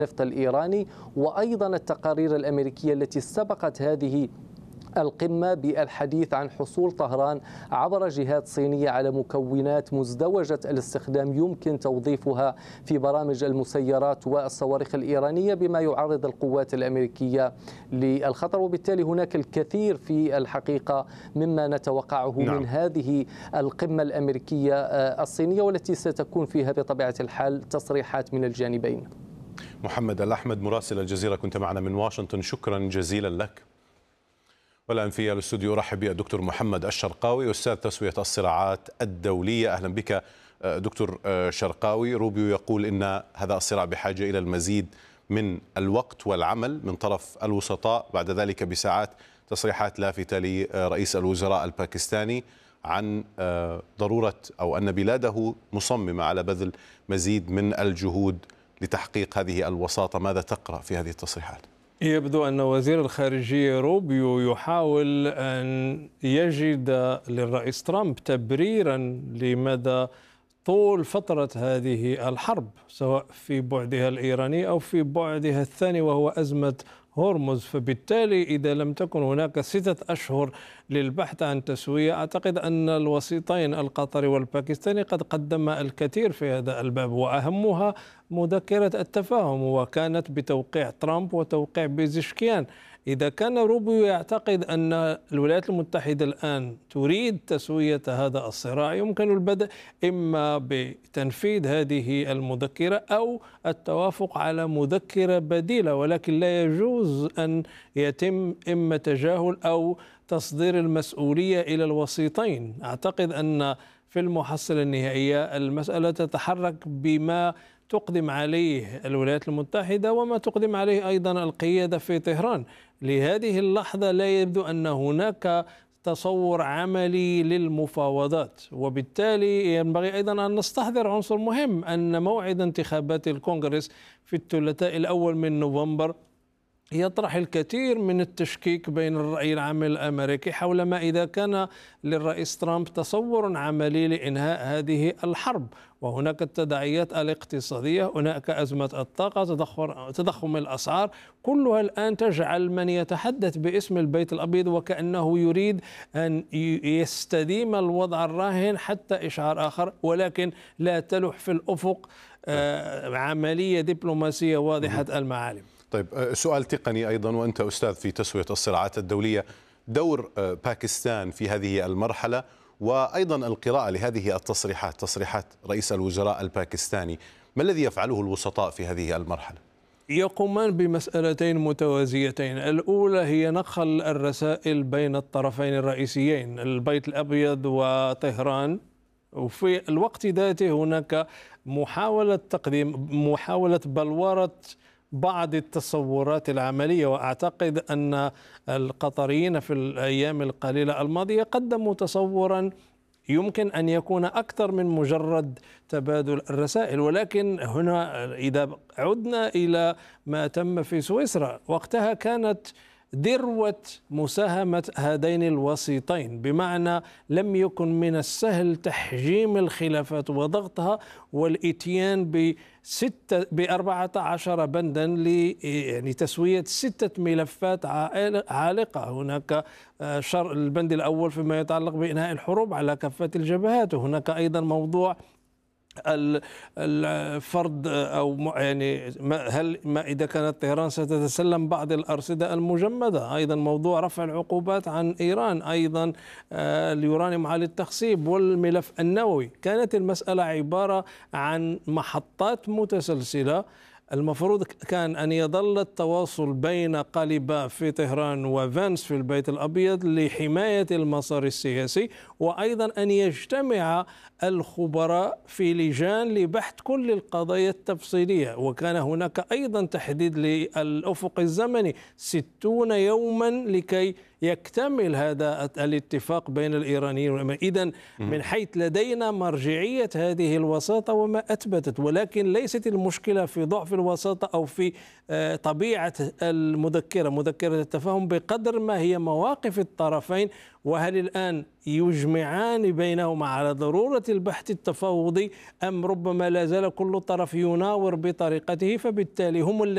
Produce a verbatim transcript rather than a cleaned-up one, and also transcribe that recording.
النفط الإيراني، وأيضا التقارير الأمريكية التي سبقت هذه القمة بالحديث عن حصول طهران عبر جهات صينية على مكونات مزدوجة الاستخدام يمكن توظيفها في برامج المسيرات والصواريخ الإيرانية، بما يعرض القوات الأمريكية للخطر. وبالتالي هناك الكثير في الحقيقة مما نتوقعه نعم. من هذه القمة الأمريكية الصينية، والتي ستكون فيها بطبيعة الحال تصريحات من الجانبين. محمد الأحمد مراسل الجزيرة كنت معنا من واشنطن، شكرا جزيلا لك. والآن في الاستوديو أرحب بالدكتور محمد الشرقاوي أستاذ تسوية الصراعات الدولية. أهلا بك دكتور شرقاوي. روبيو يقول إن هذا الصراع بحاجة إلى المزيد من الوقت والعمل من طرف الوسطاء. بعد ذلك بساعات تصريحات لافتة لرئيس الوزراء الباكستاني عن ضرورة أو أن بلاده مصممة على بذل مزيد من الجهود لتحقيق هذه الوساطة. ماذا تقرأ في هذه التصريحات؟ يبدو أن وزير الخارجية روبيو يحاول أن يجد للرئيس ترامب تبريرا لمدى طول فترة هذه الحرب، سواء في بعدها الإيراني أو في بعدها الثاني وهو أزمة هرمز. فبالتالي إذا لم تكن هناك ستة أشهر للبحث عن تسوية، أعتقد أن الوسيطين القطري والباكستاني قد قدم الكثير في هذا الباب، وأهمها مذكرة التفاهم، وكانت بتوقيع ترامب وتوقيع بيزشكيان. إذا كان روبيو يعتقد أن الولايات المتحدة الآن تريد تسوية هذا الصراع، يمكن البدء إما بتنفيذ هذه المذكرة أو التوافق على مذكرة بديلة، ولكن لا يجوز أن يتم إما تجاهل أو تصدير المسؤولية إلى الوسيطين. أعتقد أن في المحصلة النهائية المسألة تتحرك بما تقدم عليه الولايات المتحدة وما تقدم عليه أيضا القيادة في طهران. لهذه اللحظة لا يبدو أن هناك تصور عملي للمفاوضات، وبالتالي ينبغي أيضا أن نستحضر عنصر مهم، أن موعد انتخابات الكونغرس في الثلاثاء الأول من نوفمبر يطرح الكثير من التشكيك بين الرأي العام الأمريكي حول ما إذا كان للرئيس ترامب تصور عملي لإنهاء هذه الحرب. وهناك التداعيات الاقتصادية، هناك أزمة الطاقة، تضخم الأسعار، كلها الآن تجعل من يتحدث باسم البيت الأبيض وكأنه يريد أن يستديم الوضع الراهن حتى إشعار آخر، ولكن لا تلوح في الأفق عملية دبلوماسية واضحة المعالم. طيب سؤال تقني أيضا، وأنت أستاذ في تسوية الصراعات الدولية، دور باكستان في هذه المرحلة وأيضا القراءة لهذه التصريحات، تصريحات رئيس الوزراء الباكستاني، ما الذي يفعله الوسطاء في هذه المرحلة؟ يقومان بمسألتين متوازيتين. الأولى هي نقل الرسائل بين الطرفين الرئيسيين البيت الأبيض وطهران، وفي الوقت ذاته هناك محاولة تقديم محاولة بلورة بعض التصورات العملية. وأعتقد أن القطريين في الأيام القليلة الماضية قدموا تصورا يمكن أن يكون أكثر من مجرد تبادل الرسائل. ولكن هنا إذا عدنا إلى ما تم في سويسرا، وقتها كانت ذروة مساهمة هذين الوسيطين، بمعنى لم يكن من السهل تحجيم الخلافات وضغطها والإتيان بستة بأربعة عشر بندا لتسوية ستة ملفات عالقة. هناك شر البند الأول فيما يتعلق بإنهاء الحروب على كافة الجبهات، وهناك أيضا موضوع الفرض او يعني هل ما اذا كانت طهران ستتسلم بعض الارصده المجمده، ايضا موضوع رفع العقوبات عن ايران، ايضا اليورانيوم عالي التخصيب والملف النووي. كانت المساله عباره عن محطات متسلسله. المفروض كان أن يظل التواصل بين قالباف في طهران وفانس في البيت الأبيض لحماية المسار السياسي، وأيضا أن يجتمع الخبراء في لجان لبحث كل القضايا التفصيلية. وكان هناك أيضا تحديد للأفق الزمني ستون يوما لكي يكتمل هذا الاتفاق بين الإيرانيين والأمريكيين. إذن من حيث لدينا مرجعية هذه الوساطة وما أثبتت، ولكن ليست المشكلة في ضعف الوساطة أو في طبيعة المذكرة مذكرة التفاهم بقدر ما هي مواقف الطرفين، وهل الآن يجمعان بينهما على ضرورة البحث التفاوضي أم ربما لا زال كل طرف يناور بطريقته. فبالتالي هم